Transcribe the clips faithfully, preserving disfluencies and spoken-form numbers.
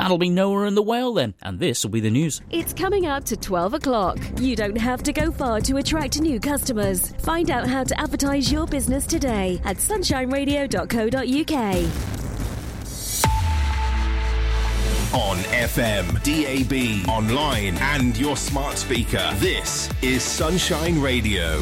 That'll be Noah and the Whale then, and this will be the news. It's coming up to twelve o'clock. You don't have to go far to attract new customers. Find out how to advertise your business today at sunshine radio dot co dot uk. On F M, D A B, online and your smart speaker. This is Sunshine Radio.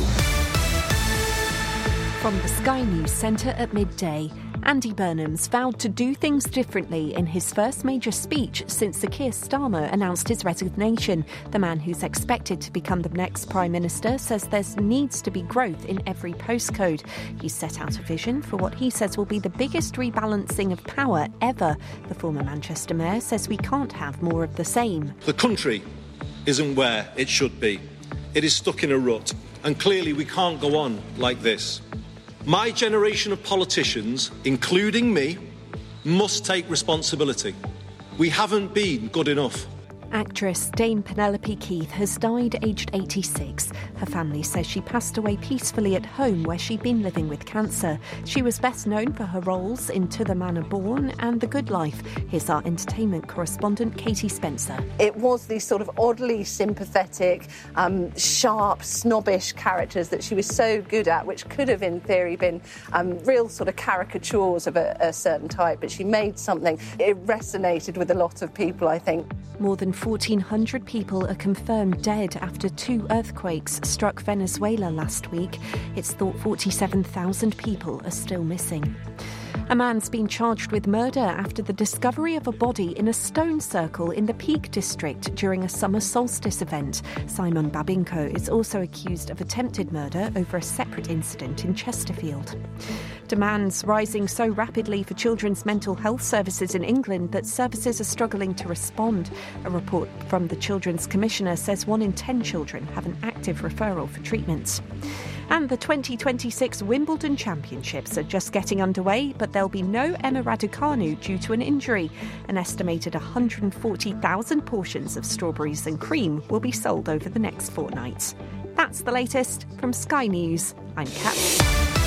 From the Sky News Centre at midday, Andy Burnham's vowed to do things differently in his first major speech since Sir Keir Starmer announced his resignation. The man who's expected to become the next Prime Minister says there needs to be growth in every postcode. He's set out a vision for what he says will be the biggest rebalancing of power ever. The former Manchester Mayor says we can't have more of the same. The country isn't where it should be. It is stuck in a rut, and clearly we can't go on like this. My generation of politicians, including me, must take responsibility. We haven't been good enough. Actress Dame Penelope Keith has died aged eighty-six. Her family says she passed away peacefully at home where she'd been living with cancer. She was best known for her roles in To the Manor Born and The Good Life. Here's our entertainment correspondent Katie Spencer. It was these sort of oddly sympathetic, um, sharp, snobbish characters that she was so good at, which could have in theory been um, real sort of caricatures of a, a certain type, but she made something. It resonated with a lot of people, I think. More than fourteen hundred people are confirmed dead after two earthquakes struck Venezuela last week. It's thought forty-seven thousand people are still missing. A man's been charged with murder after the discovery of a body in a stone circle in the Peak District during a summer solstice event. Simon Babinko is also accused of attempted murder over a separate incident in Chesterfield. Demands rising so rapidly for children's mental health services in England that services are struggling to respond. A report from the Children's Commissioner says one in ten children have an active referral for treatment. And the twenty twenty-six Wimbledon Championships are just getting underway, but there'll be no Emma Raducanu due to an injury. An estimated one hundred forty thousand portions of strawberries and cream will be sold over the next fortnight. That's the latest from Sky News. I'm Kat.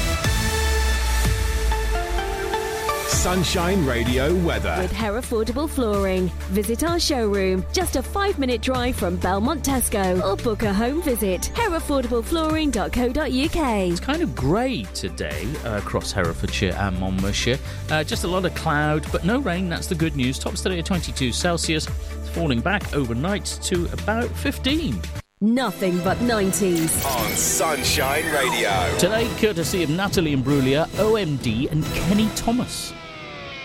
Sunshine Radio weather. With Herefordable Flooring. Visit our showroom, just a five-minute drive from Belmont Tesco, or book a home visit. herefordable flooring dot co dot uk. It's kind of grey today uh, across Herefordshire and Monmouthshire. Uh, just a lot of cloud, but no rain. That's the good news. Tops today at twenty-two Celsius, falling back overnight to about fifteen. Nothing but nineties. On Sunshine Radio. Today, courtesy of Natalie Imbruglia, O M D and Kenny Thomas.